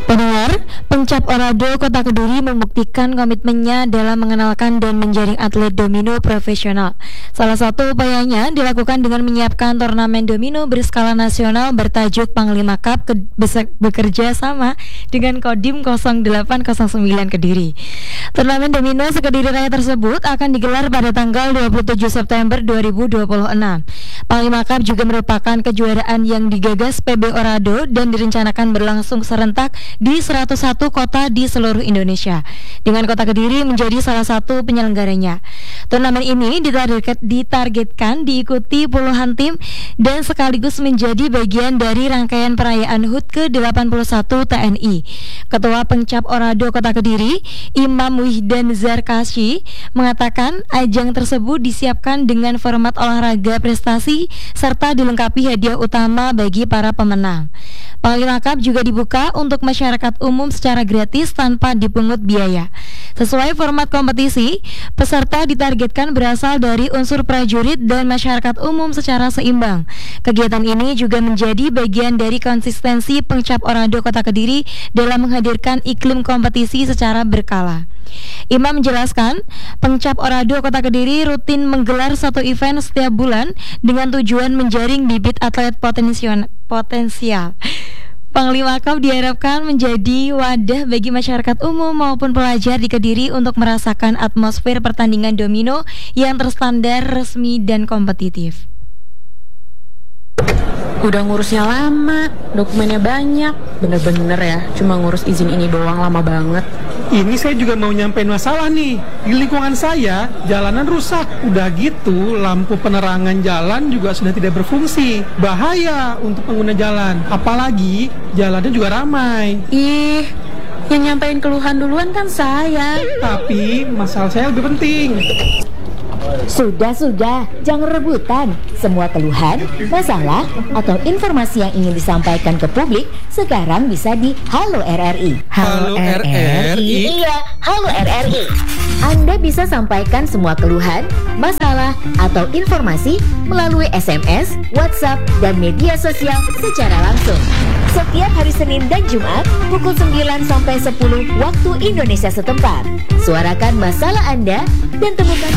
Pendengar, Pengcap Orado Kota Kediri membuktikan komitmennya dalam mengenalkan dan menjaring atlet domino profesional. Salah satu upayanya dilakukan dengan menyiapkan turnamen domino berskala nasional bertajuk Panglima Cup bekerja sama dengan Kodim 0809 Kediri. Turnamen domino sekediri raya tersebut akan digelar pada tanggal 27 September 2026. Panglima Cup juga merupakan kejuaraan yang digagas PB Orado dan direncanakan berlangsung serentak di 101 kota di seluruh Indonesia, dengan Kota Kediri menjadi salah satu penyelenggaranya. Turnamen ini ditargetkan diikuti puluhan tim dan sekaligus menjadi bagian dari rangkaian perayaan HUT ke-81 TNI. Ketua Pengcap Orado Kota Kediri, Imam Wihdan Zarkashi, mengatakan ajang tersebut disiapkan dengan format olahraga prestasi serta dilengkapi hadiah utama bagi para pemenang. Panglima Cup juga dibuka untuk masyarakat umum secara gratis tanpa dipungut biaya. Sesuai format kompetisi, peserta ditargetkan berasal dari unsur prajurit dan masyarakat umum secara seimbang. Kegiatan ini juga menjadi bagian dari konsistensi Pengcap Orado Kota Kediri dalam menghadirkan iklim kompetisi secara berkala. Imam menjelaskan, Pengcap Orado Kota Kediri rutin menggelar satu event setiap bulan dengan tujuan menjaring bibit atlet potensial. Panglima Cup diharapkan menjadi wadah bagi masyarakat umum maupun pelajar di Kediri untuk merasakan atmosfer pertandingan domino yang terstandar, resmi, dan kompetitif. Udah ngurusnya lama, dokumennya banyak, bener-bener ya, cuma ngurus izin ini doang lama banget. Ini saya juga mau nyampein masalah nih. Di lingkungan saya, jalanan rusak. Udah gitu, lampu penerangan jalan juga sudah tidak berfungsi. Bahaya untuk pengguna jalan. Apalagi, jalannya juga ramai. Ih, yang nyampein keluhan duluan kan saya. Tapi, masalah saya lebih penting. Sudah, jangan rebutan. Semua keluhan, masalah, atau informasi yang ingin disampaikan ke publik sekarang bisa di Halo RRI. Halo RRI? Iya, Halo RRI. Anda bisa sampaikan semua keluhan, masalah, atau informasi melalui SMS, WhatsApp, dan media sosial secara langsung. Setiap hari Senin dan Jumat pukul 9 sampai 10 waktu Indonesia setempat. Suarakan masalah Anda dan temukan